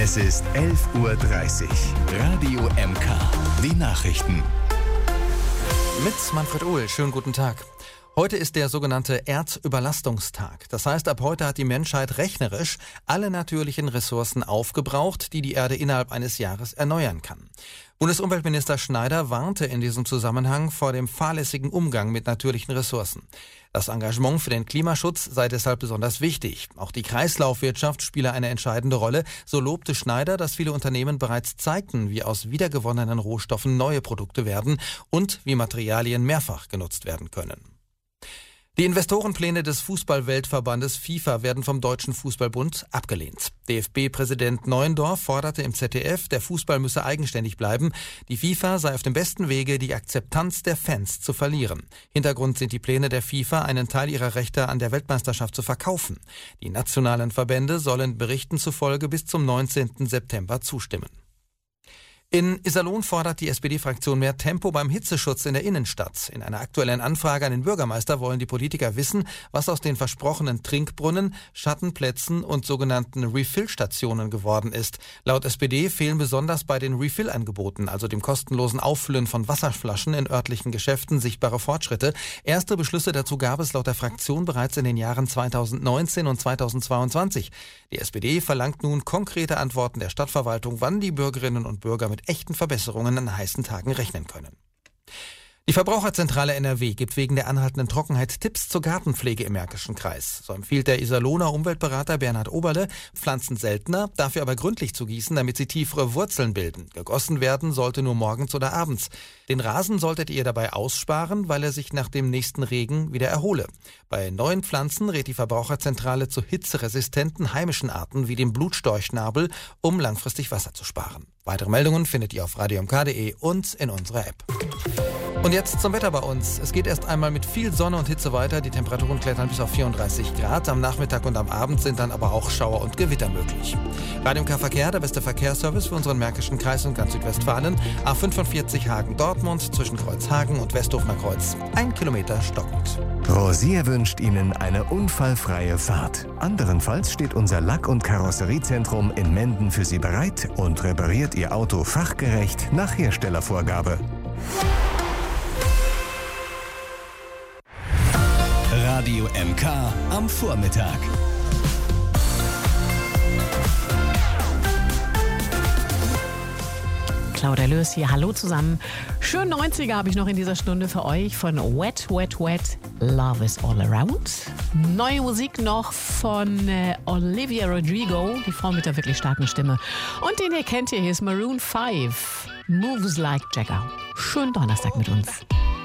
Es ist 11:30 Uhr. Radio MK. Die Nachrichten. Mit Manfred Ohl. Schönen guten Tag. Heute ist der sogenannte Erdüberlastungstag. Das heißt, ab heute hat die Menschheit rechnerisch alle natürlichen Ressourcen aufgebraucht, die die Erde innerhalb eines Jahres erneuern kann. Bundesumweltminister Schneider warnte in diesem Zusammenhang vor dem fahrlässigen Umgang mit natürlichen Ressourcen. Das Engagement für den Klimaschutz sei deshalb besonders wichtig. Auch die Kreislaufwirtschaft spiele eine entscheidende Rolle. So lobte Schneider, dass viele Unternehmen bereits zeigten, wie aus wiedergewonnenen Rohstoffen neue Produkte werden und wie Materialien mehrfach genutzt werden können. Die Investorenpläne des Fußball-Weltverbandes FIFA werden vom Deutschen Fußballbund abgelehnt. DFB-Präsident Neuendorf forderte im ZDF, der Fußball müsse eigenständig bleiben. Die FIFA sei auf dem besten Wege, die Akzeptanz der Fans zu verlieren. Hintergrund sind die Pläne der FIFA, einen Teil ihrer Rechte an der Weltmeisterschaft zu verkaufen. Die nationalen Verbände sollen Berichten zufolge bis zum 19. September zustimmen. In Iserlohn fordert die SPD-Fraktion mehr Tempo beim Hitzeschutz in der Innenstadt. In einer aktuellen Anfrage an den Bürgermeister wollen die Politiker wissen, was aus den versprochenen Trinkbrunnen, Schattenplätzen und sogenannten Refill-Stationen geworden ist. Laut SPD fehlen besonders bei den Refill-Angeboten, also dem kostenlosen Auffüllen von Wasserflaschen in örtlichen Geschäften, sichtbare Fortschritte. Erste Beschlüsse dazu gab es laut der Fraktion bereits in den Jahren 2019 und 2022. Die SPD verlangt nun konkrete Antworten der Stadtverwaltung, wann die Bürgerinnen und Bürger mit echten Verbesserungen an heißen Tagen rechnen können. Die Verbraucherzentrale NRW gibt wegen der anhaltenden Trockenheit Tipps zur Gartenpflege im Märkischen Kreis. So empfiehlt der Iserlohner Umweltberater Bernhard Oberle, Pflanzen seltener, dafür aber gründlich zu gießen, damit sie tiefere Wurzeln bilden. Gegossen werden sollte nur morgens oder abends. Den Rasen solltet ihr dabei aussparen, weil er sich nach dem nächsten Regen wieder erhole. Bei neuen Pflanzen rät die Verbraucherzentrale zu hitzeresistenten heimischen Arten wie dem Blutstorchnabel, um langfristig Wasser zu sparen. Weitere Meldungen findet ihr auf radiomk.de und in unserer App. Und jetzt zum Wetter bei uns. Es geht erst einmal mit viel Sonne und Hitze weiter. Die Temperaturen klettern bis auf 34 Grad. Am Nachmittag und am Abend sind dann aber auch Schauer und Gewitter möglich. Radio MK Verkehr, der beste Verkehrsservice für unseren Märkischen Kreis und ganz Südwestfalen. A45 Hagen-Dortmund zwischen Kreuzhagen und Westhofener Kreuz. 1 Kilometer stockend. Rosier wünscht Ihnen eine unfallfreie Fahrt. Anderenfalls steht unser Lack- und Karosseriezentrum in Menden für Sie bereit und repariert Ihr Auto fachgerecht nach Herstellervorgabe. Radio MK am Vormittag. Claudia Löß hier, hallo zusammen. Schön 90er habe ich noch in dieser Stunde für euch von Wet, Wet, Wet, Love is All Around. Neue Musik noch von Olivia Rodrigo, die Frau mit der wirklich starken Stimme. Und den ihr kennt, hier ist Maroon 5, Moves Like Jagger. Schönen Donnerstag mit uns.